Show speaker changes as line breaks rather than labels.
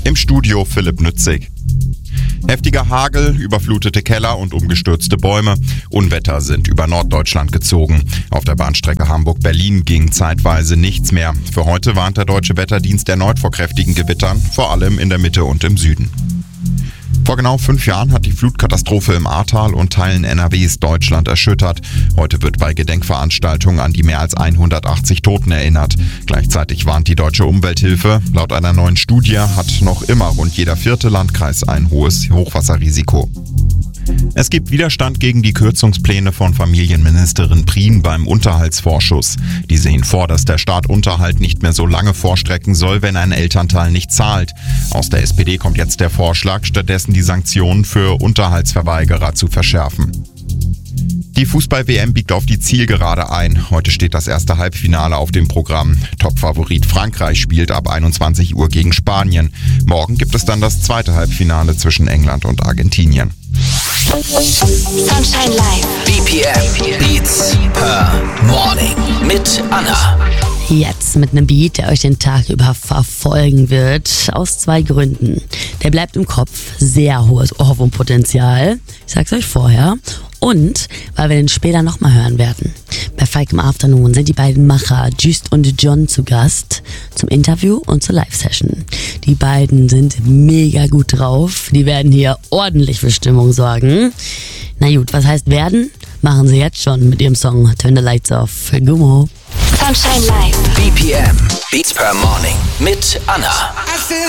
Im Studio Philipp Nützig. Heftiger Hagel, überflutete Keller und umgestürzte Bäume. Unwetter sind über Norddeutschland gezogen. Auf der Bahnstrecke Hamburg-Berlin ging zeitweise nichts mehr. Für heute warnt der Deutsche Wetterdienst erneut vor kräftigen Gewittern, vor allem in der Mitte und im Süden. Vor genau 5 Jahren hat die Flutkatastrophe im Ahrtal und Teilen NRWs Deutschland erschüttert. Heute wird bei Gedenkveranstaltungen an die mehr als 180 Toten erinnert. Gleichzeitig warnt die Deutsche Umwelthilfe. Laut einer neuen Studie hat noch immer rund jeder 4. Landkreis ein hohes Hochwasserrisiko. Es gibt Widerstand gegen die Kürzungspläne von Familienministerin Prien beim Unterhaltsvorschuss. Die sehen vor, dass der Staat Unterhalt nicht mehr so lange vorstrecken soll, wenn ein Elternteil nicht zahlt. Aus der SPD kommt jetzt der Vorschlag, stattdessen die Sanktionen für Unterhaltsverweigerer zu verschärfen. Die Fußball-WM biegt auf die Zielgerade ein. Heute steht das erste Halbfinale auf dem Programm. Topfavorit Frankreich spielt ab 21 Uhr gegen Spanien. Morgen gibt es dann das zweite Halbfinale zwischen England und Argentinien.
Sunshine Live.
BPM Beats per Morning mit Anna.
Jetzt mit einem Beat, der euch den Tag über verfolgen wird. Aus 2 Gründen. Der bleibt im Kopf. Sehr hohes Ohrwurmpotenzial. Ich sag's euch vorher. Und weil wir den später nochmal hören werden. Bei Fike im Afternoon sind die beiden Macher Just und John zu Gast zum Interview und zur Live-Session. Die beiden sind mega gut drauf. Die werden hier ordentlich für Stimmung sorgen. Na gut, was heißt werden? Machen sie jetzt schon mit ihrem Song Turn the Lights Off. Gummo.
Sunshine Live.
BPM Beats per Morning mit Anna.